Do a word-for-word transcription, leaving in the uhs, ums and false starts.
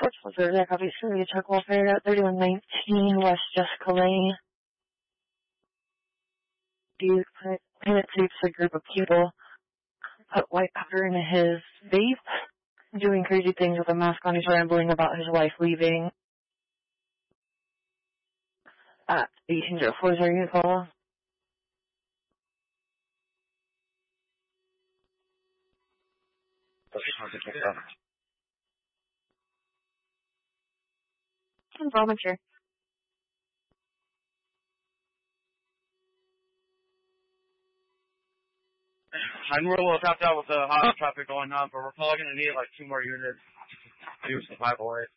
reports for Zodiac, obviously, the truck welfare at thirty-one nineteen West Jessica Lane. Dude put, and it takes a group of people, put white powder in his vape, doing crazy things with a mask on. He's rambling about his wife leaving. At eighteen oh four, is there you call? Volunteer. I know we're a little tapped out with the hot traffic going on, but we're probably going to need like two more units to do some five oh eight.